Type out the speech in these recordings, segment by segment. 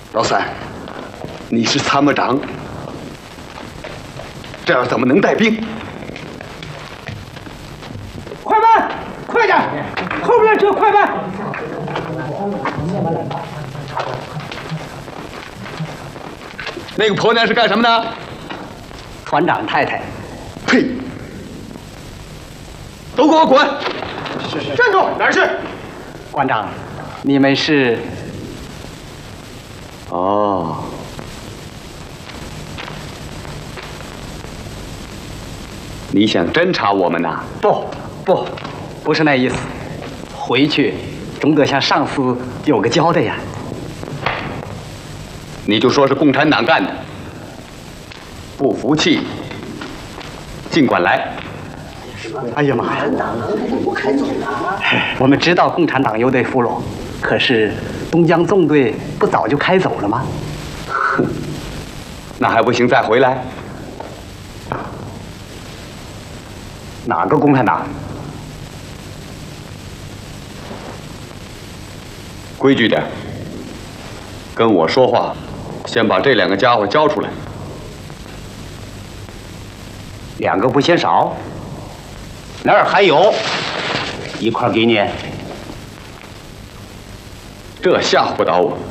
老三，你是参谋长，这样怎么能带兵？ 快慢，快点！后边的车快慢！ 那个婆娘是干什么的？ 船长太太。 呸！都给我滚！ 是。 站住！哪儿去？ 馆长，你们是？ 哦。你想侦查我们呐？ 不是那意思。回去总得向上司有个交代呀。 你就说是共产党干的，不服气，尽管来。 哎呀妈呀！我们知道共产党有得俘虏，可是东江纵队不早就开走了吗？ 哼，那还不行，再回来。 哪个共产党？ 规矩点，跟我说话，先把这2个家伙交出来。 2个不嫌少。哪儿还有？一块给你。 这吓唬不倒我。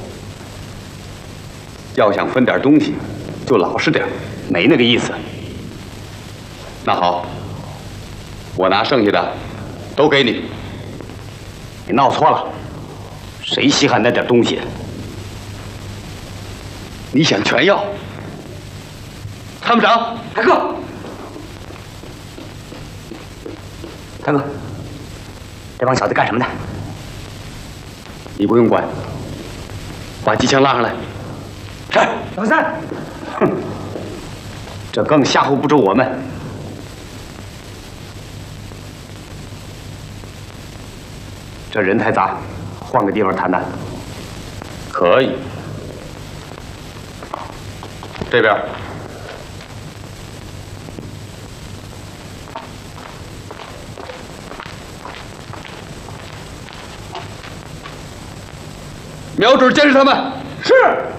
要想分点东西，就老实点。 没那个意思。 那好，我拿剩下的都给你。 你闹错了，谁稀罕那点东西？ 你想全要？参谋长， 大哥。大哥，这帮小子干什么的？ 你不用管，把机枪拉上来。 是，老三。哼，这更吓唬不住我们。这人太杂，换个地方谈谈。 可以。这边。瞄准监视他们。 是。